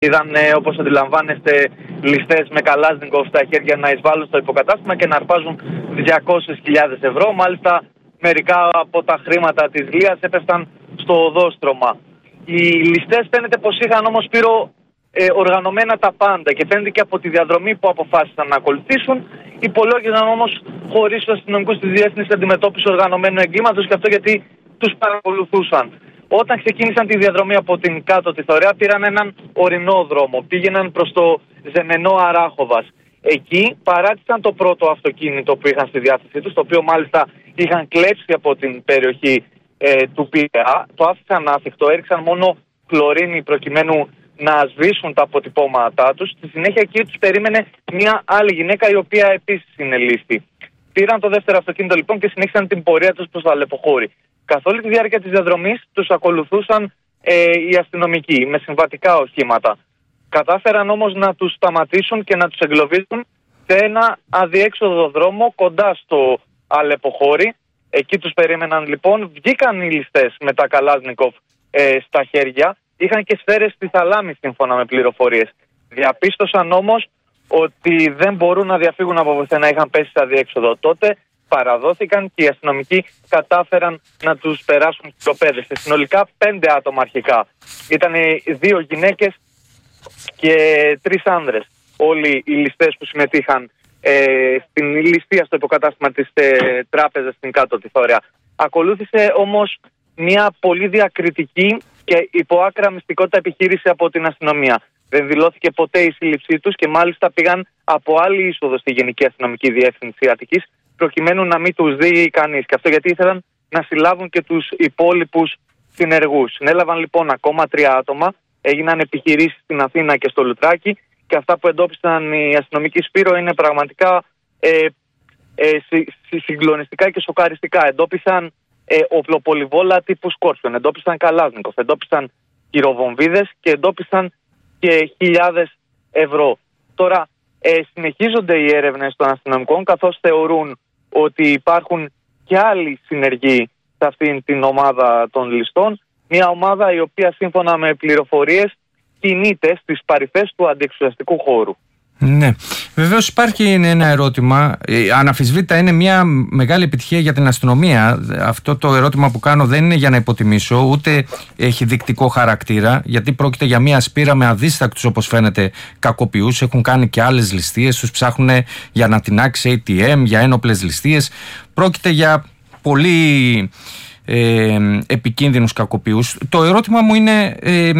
Είδαν, όπως αντιλαμβάνεστε, ληστές με Καλάζνικοφ στα χέρια να εισβάλλουν στο υποκατάστημα και να αρπάζουν 200.000 ευρώ. Μάλιστα, μερικά από τα χρήματα της Λίας έπεφταν στο οδόστρωμα. Οι ληστές φαίνεται πως είχαν όμως, Σπύρο, οργανωμένα τα πάντα και φαίνεται και από τη διαδρομή που αποφάσισαν να ακολουθήσουν. Υπολόγιζαν όμως χωρίς τους αστυνομικούς της Διεύθυνσης Αντιμετώπισης Οργανωμένου Εγκλήματος, και αυτό γιατί τους παρακολουθούσαν. Όταν ξεκίνησαν τη διαδρομή από την κάτω τη Θωρέα, πήραν έναν ορεινό δρόμο. Πήγαιναν προς το Ζεμενό Αράχοβας. Εκεί παράτησαν το πρώτο αυτοκίνητο που είχαν στη διάθεσή τους, το οποίο μάλιστα είχαν κλέψει από την περιοχή του Πειραιά. Το άφησαν άθικτο, έριξαν μόνο χλωρίνη προκειμένου να σβήσουν τα αποτυπώματά τους. Στη συνέχεια εκεί τους περίμενε μια άλλη γυναίκα, η οποία επίσης είναι λίστη. Πήραν το δεύτερο αυτοκίνητο λοιπόν και συνέχισαν την πορεία τους προς το Αλεποχώρι. Καθ' όλη τη διάρκεια της διαδρομής τους ακολουθούσαν οι αστυνομικοί με συμβατικά οχήματα. Κατάφεραν όμως να τους σταματήσουν και να τους εγκλωβίσουν σε ένα αδιέξοδο δρόμο κοντά στο Αλεποχώρι. Εκεί τους περίμεναν λοιπόν. Βγήκαν οι ληστές με τα Καλάζνικοφ στα χέρια. Είχαν και σφαίρες στη θαλάμη σύμφωνα με πληροφορίες. Διαπίστωσαν όμως ότι δεν μπορούν να διαφύγουν από πουθενά, είχαν πέσει σε αδιέξοδο. Τότε παραδόθηκαν και οι αστυνομικοί κατάφεραν να τους περάσουν σκοπέδες. Συνολικά 5 άτομα αρχικά. Ήταν 2 γυναίκες και 3 άνδρες. Όλοι οι ληστές που συμμετείχαν στην ληστεία στο υποκατάστημα της τράπεζας στην κάτω τη Θωρέα. Ακολούθησε όμως μια πολύ διακριτική και υποάκρα μυστικότητα επιχείρηση από την αστυνομία. Δεν δηλώθηκε ποτέ η σύλληψή τους και μάλιστα πήγαν από άλλη είσοδο στη Γενική Αστυνομική Διεύθυνση Αττικής, προκειμένου να μην τους δει κανείς. Και αυτό γιατί ήθελαν να συλλάβουν και τους υπόλοιπους συνεργούς. Συνέλαβαν λοιπόν ακόμα 3 άτομα, έγιναν επιχειρήσεις στην Αθήνα και στο Λουτράκι, και αυτά που εντόπισαν οι αστυνομικοί, Σπύρο, είναι πραγματικά συγκλονιστικά και σοκαριστικά. Εντόπισαν οπλοπολιβόλα τύπου Σκόρπιον, εντόπισαν Καλάζνικοφ, εντόπισαν χειροβομβίδες και εντόπισαν και χιλιάδες ευρώ. Τώρα συνεχίζονται οι έρευνες των αστυνομικών, καθώς θεωρούν ότι υπάρχουν και άλλοι συνεργοί σε αυτήν την ομάδα των ληστών. Μια ομάδα η οποία σύμφωνα με πληροφορίες κινείται στις παρυφές του αντιεξουσιαστικού χώρου. Ναι. Βεβαίως υπάρχει ένα ερώτημα. Αναμφισβήτητα είναι μια μεγάλη επιτυχία για την αστυνομία. Αυτό το ερώτημα που κάνω δεν είναι για να υποτιμήσω, ούτε έχει δεικτικό χαρακτήρα, γιατί πρόκειται για μια σπήρα με αδίστακτους, όπως φαίνεται, κακοποιούς. Έχουν κάνει και άλλες ληστείες, τους ψάχνουν για ανατινάξει ATM, για ένοπλες ληστείες. Πρόκειται για πολύ επικίνδυνους κακοποιούς. Το ερώτημα μου είναι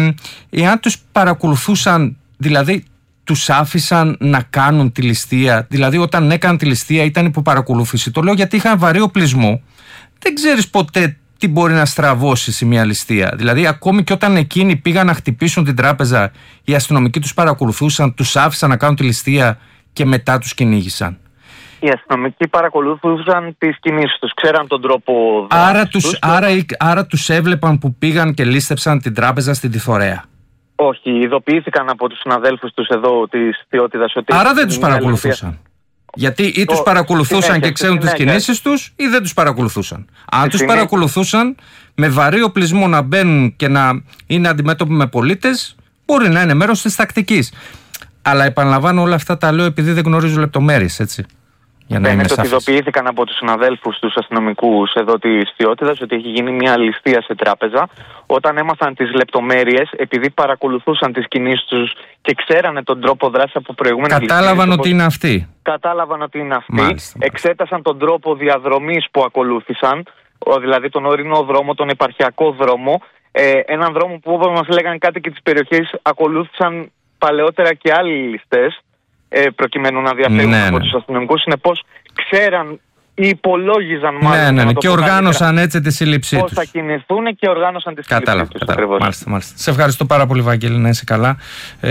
εάν τους παρακολουθούσαν, δηλαδή τους άφησαν να κάνουν τη ληστεία, δηλαδή όταν έκαναν τη ληστεία ήταν υπό παρακολούθηση. Το λέω γιατί είχαν βαρύ οπλισμό. Δεν ξέρεις ποτέ τι μπορεί να στραβώσει σε μια ληστεία. Δηλαδή ακόμη και όταν εκείνοι πήγαν να χτυπήσουν την τράπεζα, οι αστυνομικοί τους παρακολουθούσαν, τους άφησαν να κάνουν τη ληστεία και μετά τους κυνήγησαν. Οι αστυνομικοί παρακολουθούσαν τις κινήσεις τους, ξέραν τον τρόπο δράσης τους. Άρα τους έβλεπαν που πήγαν και λίστεψαν την τράπεζα στην Θωρέα. Όχι, ειδοποιήθηκαν από τους συναδέλφους τους εδώ της Θεότητας ότι... Άρα δεν τους παρακολουθούσαν. Γιατί ή τους παρακολουθούσαν και ξέρουν τις κινήσεις τους, ή δεν τους παρακολουθούσαν. Αν τους παρακολουθούσαν με βαρύ οπλισμό να μπαίνουν και να είναι αντιμέτωποι με πολίτες, μπορεί να είναι μέρος της τακτικής. Αλλά επαναλαμβάνω, όλα αυτά τα λέω επειδή δεν γνωρίζω λεπτομέρειες, έτσι. Φαίνεται ότι ειδοποιήθηκαν από τους συναδέλφους τους αστυνομικούς εδώ της Θεότητας ότι έχει γίνει μια ληστεία σε τράπεζα. Όταν έμαθαν τις λεπτομέρειες, επειδή παρακολουθούσαν τις κινήσεις τους και ξέρανε τον τρόπο δράσης από προηγούμενες ληστείες. Κατάλαβαν ότι είναι αυτοί. Κατάλαβαν ότι είναι αυτοί. Μάλιστα. Εξέτασαν τον τρόπο διαδρομής που ακολούθησαν, δηλαδή τον ορεινό δρόμο, τον επαρχιακό δρόμο. Έναν δρόμο που, όπως μας λέγανε κάτοικοι της περιοχής, ακολούθησαν παλαιότερα και άλλοι ληστές, προκειμένου να διαφεύγουν από τους αστυνομικούς. Συνεπώς ξέραν ή υπολόγιζαν μάλλον. Ναι, και οργάνωσαν έτσι τη σύλληψή τους. Πώς θα κινηθούν και οργάνωσαν τη σύλληψή τους. Μάλιστα. Σε ευχαριστώ πάρα πολύ, Βαγγέλη, να είσαι καλά.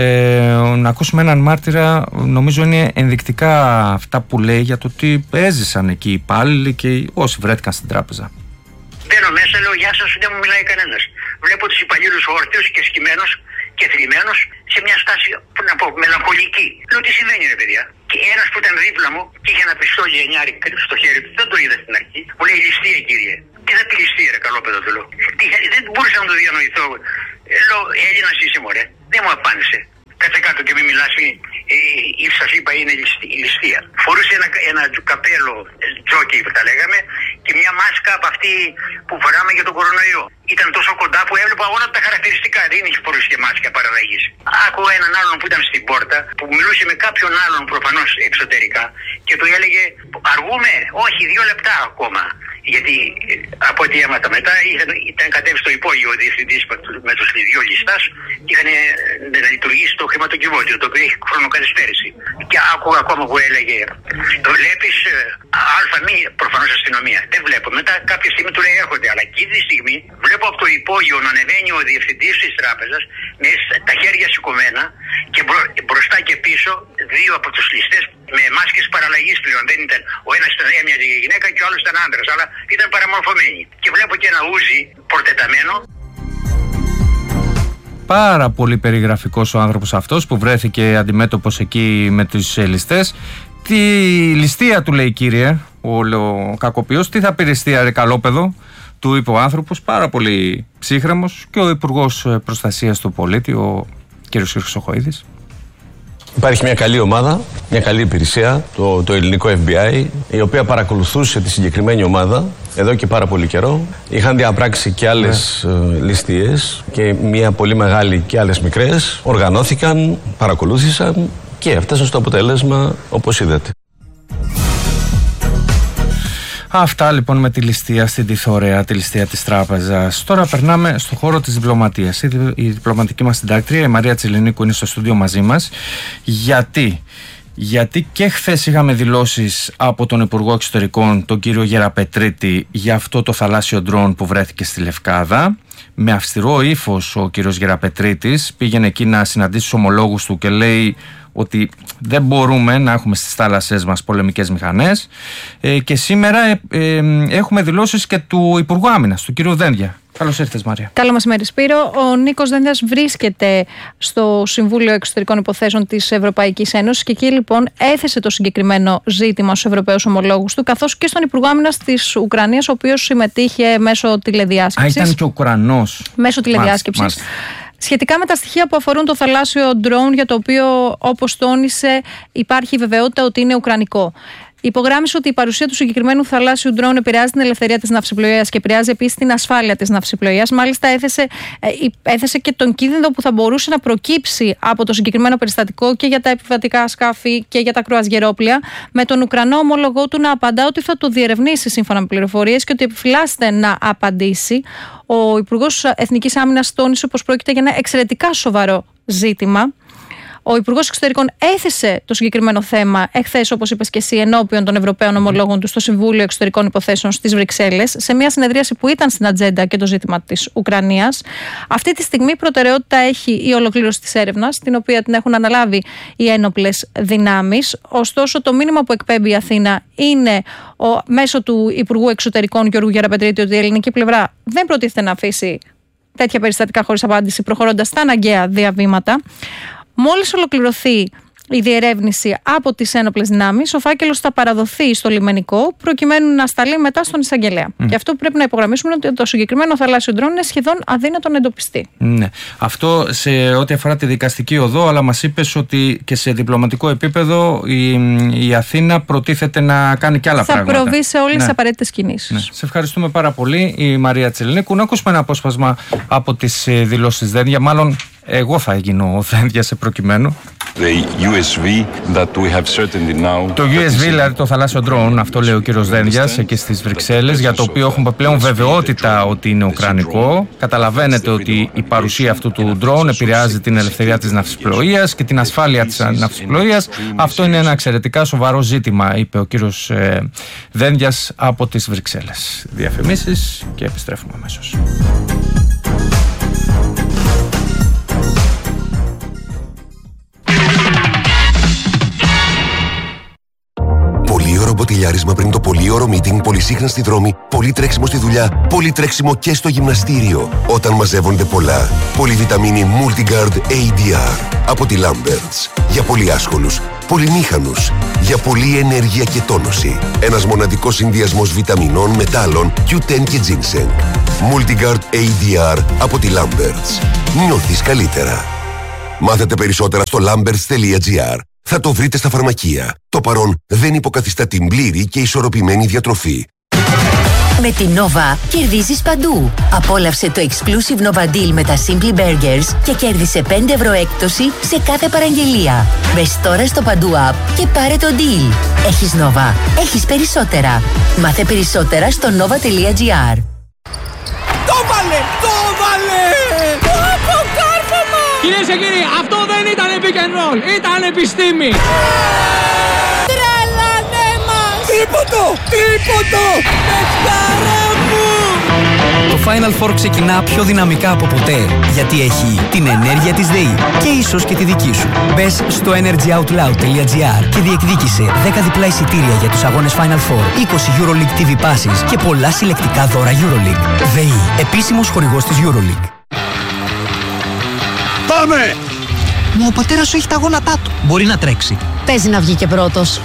Να ακούσουμε έναν μάρτυρα. Νομίζω είναι ενδεικτικά αυτά που λέει για το ότι έζησαν εκεί οι υπάλληλοι και όσοι βρέθηκαν στην τράπεζα. Μπαίνω μέσα, λέω γεια σας, δεν μου μιλάει κανένας. Βλέπω τους υπαλλήλους όρθιους και σκυμμένους και θλιμμένους σε μια στάση, που να πω, μελαγχολική. Λέω τι συμβαίνει, ρε παιδιά. Και ένας που ήταν δίπλα μου και είχε ένα πιστόλι εννιάρι στο χέρι του, δεν το είδα στην αρχή. Μου λέει ληστεία, κύριε. Τι θα πει ληστεία, ρε καλό παιδό, του λέω. Δεν μπορούσα να το διανοηθώ. Λέω Έλληνας είσαι, μωρέ. Δεν μου απάντησε. είναι η ληστεία. Φορούσε ένα καπέλο τζόκι που τα λέγαμε και μια μάσκα από αυτή που φοράμε για τον κορονοϊό. Ήταν τόσο κοντά που έβλεπα όλα τα χαρακτηριστικά. Δεν είχε φορούσε και μάσκα παραλλαγής. Άκουγα έναν άλλον που ήταν στην πόρτα που μιλούσε με κάποιον άλλον προφανώς εξωτερικά και του έλεγε αργούμε, όχι 2 λεπτά ακόμα. Γιατί από ό,τι έμαθα μετά ήταν κατέβει στο υπόγειο ο διευθυντής με τους δύο ληστάς και είχαν να λειτουργήσει το χρηματοκιβώτιο, το οποίο έχει χρονοκαθυστέρηση. Και άκουγα ακόμα που έλεγε βλέπεις αλφα-μη προφανώς αστυνομία. Δεν βλέπω. Μετά κάποια στιγμή του λέει έρχονται. Αλλά εκείνη τη στιγμή βλέπω από το υπόγειο να ανεβαίνει ο διευθυντής της τράπεζας με τα χέρια σηκωμένα και μπροστά και πίσω 2 από τους ληστές με μάσκες παραλλαγής πλέον. Δεν ήταν. Ο ένας ήταν έμοιαζε για γυναίκα και ο άλλος ήταν άντρας. Αλλά ήταν παραμορφωμένοι. Και βλέπω και ένα ούζι πορτεταμένο. Πάρα πολύ περιγραφικός ο άνθρωπος αυτός που βρέθηκε αντιμέτωπος εκεί με τους ληστές. Τη ληστεία του λέει, κύριε, ο κακοποιός, τι θα πει ληστεία ρε καλόπεδο, του είπε ο άνθρωπος, πάρα πολύ ψύχρεμος, και ο Υπουργός Προστασίας του Πολίτη, ο κ. Χρυσοχοΐδης. Υπάρχει μια καλή ομάδα, μια καλή υπηρεσία, το ελληνικό FBI, η οποία παρακολουθούσε τη συγκεκριμένη ομάδα εδώ και πάρα πολύ καιρό. Είχαν διαπράξει και άλλες ληστείες και μια πολύ μεγάλη και άλλες μικρές. Οργανώθηκαν, παρακολούθησαν και έφτασαν στο αποτέλεσμα όπως είδατε. Αυτά λοιπόν με τη ληστεία στην Τιθωρέα, τη ληστεία της τράπεζας. Τώρα περνάμε στο χώρο της διπλωματίας. Η διπλωματική μας συντάκτρια, η Μαρία Τσιλινίκου, είναι στο στούντιο μαζί μας. Γιατί και χθες είχαμε δηλώσεις από τον Υπουργό Εξωτερικών, τον κύριο Γεραπετρίτη, για αυτό το θαλάσσιο ντρόουν που βρέθηκε στη Λευκάδα. Με αυστηρό ύφος ο κύριος Γεραπετρίτης πήγαινε εκεί να συναντήσει τους ομολόγους του και λέει ότι δεν μπορούμε να έχουμε στις θάλασσές μας πολεμικές μηχανές, και σήμερα έχουμε δηλώσεις και του Υπουργού Άμυνας, του κύριου Δένδια. Καλώς ήρθες, Μαρία. Καλό μεσημέρι, Σπύρο. Ο Νίκος Δένδιας βρίσκεται στο Συμβούλιο Εξωτερικών Υποθέσεων της Ευρωπαϊκής Ένωσης και εκεί λοιπόν έθεσε το συγκεκριμένο ζήτημα στους Ευρωπαίους ομολόγους του, καθώς και στον Υπουργό Άμυνας της Ουκρανίας, ο οποίος συμμετείχε μέσω τηλεδιάσκεψης. Ήταν και Ουκρανός. Μέσω τηλεδιάσκεψης. Σχετικά με τα στοιχεία που αφορούν το θαλάσσιο ντρόουν, για το οποίο, όπως τόνισε, υπάρχει βεβαιότητα ότι είναι ουκρανικό. Υπογράμμισε ότι η παρουσία του συγκεκριμένου θαλάσσιου ντρόουν επηρεάζει την ελευθερία της ναυσιπλοείας και επηρεάζει επίσης την ασφάλεια της ναυσιπλοείας. Μάλιστα, έθεσε και τον κίνδυνο που θα μπορούσε να προκύψει από το συγκεκριμένο περιστατικό και για τα επιβατικά σκάφη και για τα κρουαζιερόπλια, με τον Ουκρανό ομόλογό του να απαντά ότι θα το διερευνήσει σύμφωνα με πληροφορίες και ότι επιφυλάσσεται να απαντήσει. Ο Υπουργός Εθνικής Άμυνας τόνισε πως πρόκειται για ένα εξαιρετικά σοβαρό ζήτημα. Ο Υπουργός Εξωτερικών έθεσε το συγκεκριμένο θέμα εχθές, όπως είπες και εσύ, ενώπιον των Ευρωπαίων ομολόγων του στο Συμβούλιο Εξωτερικών Υποθέσεων στις Βρυξέλλες, σε μια συνεδρίαση που ήταν στην ατζέντα και το ζήτημα της Ουκρανίας. Αυτή τη στιγμή προτεραιότητα έχει η ολοκλήρωση της έρευνας, την οποία την έχουν αναλάβει οι ένοπλες δυνάμεις. Ωστόσο, το μήνυμα που εκπέμπει η Αθήνα είναι μέσω του Υπουργού Εξωτερικών Γιώργου Γεραπετρίτη ότι η ελληνική πλευρά δεν προτίθεται να αφήσει τέτοια περιστατικά χωρίς απάντηση, προχωρώντας τα αναγκαία διαβήματα. Μόλις ολοκληρωθεί η διερεύνηση από τις ένοπλες δυνάμεις, ο φάκελος θα παραδοθεί στο λιμενικό προκειμένου να σταλεί μετά στον εισαγγελέα. Και αυτό που πρέπει να υπογραμμίσουμε είναι ότι το συγκεκριμένο θαλάσσιο ντρόουν είναι σχεδόν αδύνατο να εντοπιστεί. Ναι. Αυτό σε ό,τι αφορά τη δικαστική οδό, αλλά μας είπες ότι και σε διπλωματικό επίπεδο η Αθήνα προτίθεται να κάνει και άλλα πράγματα. Θα προβεί σε όλες τις απαραίτητες κινήσεις. Ναι. Σε ευχαριστούμε πάρα πολύ, η Μαρία Τσιλινίκου. Να ακούσουμε ένα απόσπασμα από τις δηλώσεις Δένδια. Μάλλον εγώ θα γίνω ο Δένδια προκειμένου. Το USV, δηλαδή το θαλάσσιο ντρόουν, αυτό λέει ο κύριος Δένδιας εκεί στις Βρυξέλλες, για το οποίο έχουμε πλέον βεβαιότητα ότι είναι ουκρανικό. Καταλαβαίνετε ότι η παρουσία αυτού του ντρόουν επηρεάζει την ελευθερία της ναυσιπλοείας και την ασφάλεια της ναυσιπλοείας. Αυτό είναι ένα εξαιρετικά σοβαρό ζήτημα, είπε ο κύριος Δένδιας από τις Βρυξέλλες. Διαφημίσεις και επιστρέφουμε αμέσως. Πολύ ωραίο μποτιλιάρισμα πριν το πολύ ωραίο meeting, πολύ σύγχρονα στη δρόμη, πολύ τρέξιμο στη δουλειά, πολύ τρέξιμο και στο γυμναστήριο. Όταν μαζεύονται πολλά, πολυβιταμίνη Multigard ADR από τη Lamberts. Για πολύ άσχολους, πολυμήχανους, για πολλή ενέργεια και τόνωση. Ένας μοναδικός συνδυασμός βιταμινών, μετάλλων, Q10 και ginseng. Multigard ADR από τη Lamberts. Νιώθεις καλύτερα. Μάθετε περισσότερα στο lamberts.gr. θα το βρείτε στα φαρμακεία. Το παρόν δεν υποκαθιστά την πλήρη και ισορροπημένη διατροφή. Με την Nova κερδίζεις παντού. Απόλαυσε το exclusive Nova Deal με τα Simply Burgers και κέρδισε 5 ευρώ έκπτωση σε κάθε παραγγελία. Μπες τώρα στο Παντού App και πάρε το deal. Έχεις Nova, έχεις περισσότερα. Μάθε περισσότερα στο nova.gr. Το βάλε! Το βάλε! Από κάρφωμα! Κυρίες και κύριοι, αυτό δεν ήταν pick and roll, ήταν επιστήμη! Τρελανέ μας! Τίποτο! Τίποτο! Πεσκαρά μου! Το Final Four ξεκινά πιο δυναμικά από ποτέ, γιατί έχει την ενέργεια της ΔΕΗ και ίσως και τη δική σου. Μπες στο energyoutloud.gr και διεκδίκησε 10 διπλά εισιτήρια για τους αγώνες Final Four, 20 EuroLeague TV Passes και πολλά συλλεκτικά δώρα EuroLeague. ΔΕΗ, επίσημος χορηγός της EuroLeague. Πάμε! Μα ο πατέρας σου έχει τα γόνατά του. Μπορεί να τρέξει. Παίζει να βγει και πρώτος.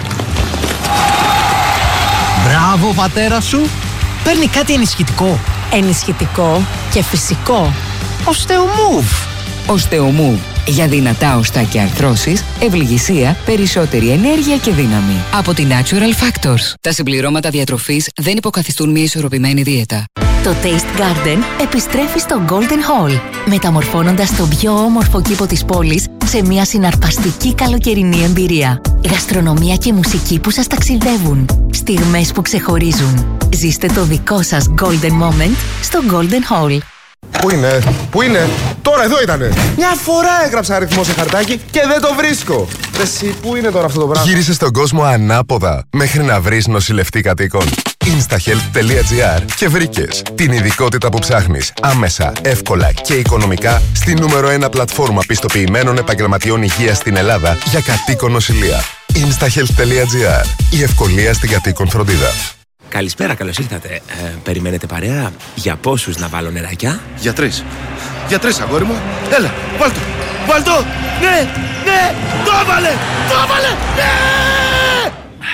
Μπράβο, πατέρα σου. Παίρνει κάτι ενισχυτικό. Ενισχυτικό και φυσικό. Osteomove. Osteomove. Για δυνατά οστά και αρθρώσεις, ευληγησία, περισσότερη ενέργεια και δύναμη. Από τη Natural Factors. Τα συμπληρώματα διατροφής δεν υποκαθιστούν μια ισορροπημένη δίαιτα. Το Taste Garden επιστρέφει στο Golden Hall, μεταμορφώνοντας τον πιο όμορφο κήπο της πόλης σε μια συναρπαστική καλοκαιρινή εμπειρία. Γαστρονομία και μουσική που σας ταξιδεύουν. Στιγμές που ξεχωρίζουν. Ζήστε το δικό σας Golden Moment στο Golden Hall. Πού είναι, πού είναι, τώρα εδώ ήτανε. Μια φορά έγραψα αριθμό σε χαρτάκι και δεν το βρίσκω. Εσύ, πού είναι τώρα αυτό το πράγμα? Γύρισε στον κόσμο ανάποδα μέχρι να βρεις νοσηλευτή κατοίκων. Instahealth.gr και βρήκες την ειδικότητα που ψάχνεις άμεσα, εύκολα και οικονομικά στη νούμερο 1 πλατφόρμα πιστοποιημένων επαγγελματιών υγείας στην Ελλάδα για κατοίκον νοσηλεία. Instahealth.gr. Η ευκολία στην κατοίκον φροντίδα. Καλησπέρα, καλώς ήρθατε. Περιμένετε παρέα? Για πόσους να βάλω νεράκια? Για 3. Για 3, αγόρι μου. Έλα, βάλ' το. Βάλ' το. Ναι, ναι, το έβαλε. Το έβαλε. Ναι.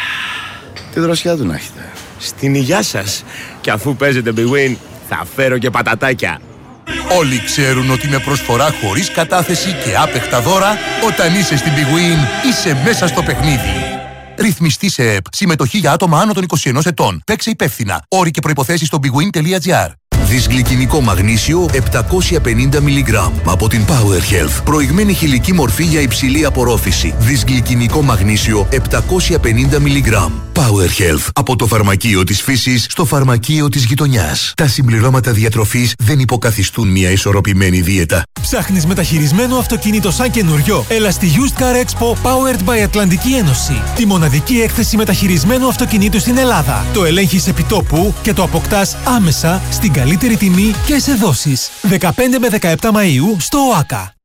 Τι δροσιά του να έχετε. Στην υγειά σας. Και αφού παίζετε Big Win, θα φέρω και πατατάκια. Όλοι ξέρουν ότι με προσφορά χωρίς κατάθεση και άπεχτα δώρα, όταν είσαι στην Big Win, είσαι μέσα στο παιχνίδι. Ρυθμιστή σε ΕΠ. Συμμετοχή για άτομα άνω των 21 ετών. Παίξε υπεύθυνα. Όροι και προϋποθέσεις στο bigwin.gr. Δυσγλυκινικό μαγνήσιο 750 mg από την Power Health. Προηγμένη χηλική μορφή για υψηλή απορρόφηση. Δυσγλυκινικό μαγνήσιο 750 mg. Power Health. Από το φαρμακείο της φύσης στο φαρμακείο της γειτονιάς. Τα συμπληρώματα διατροφής δεν υποκαθιστούν μια ισορροπημένη δίαιτα. Ψάχνεις μεταχειρισμένο αυτοκίνητο σαν καινούριο? Έλα στη Used Car Expo Powered by Ατλαντική Ένωση. Τη μοναδική έκθεση μεταχειρισμένου αυτοκινήτου στην Ελλάδα. Το ελέγχεις επιτόπου και το αποκτάς άμεσα στην καλύτερη τιμή και σε δόσεις. 15 με 17 Μαΐου στο ΟΑΚΑ.